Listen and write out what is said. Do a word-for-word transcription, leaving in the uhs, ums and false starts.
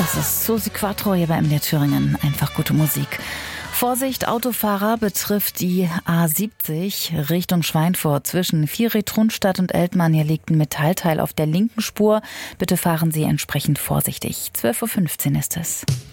Das ist Susi Quattro hier bei M D R Thüringen. Einfach gute Musik. Vorsicht, Autofahrer, betrifft die A siebzig Richtung Schweinfurt. Zwischen Vieri-Trunstadt und Eltmann. Hier liegt ein Metallteil auf der linken Spur. Bitte fahren Sie entsprechend vorsichtig. zwölf Uhr fünfzehn ist es.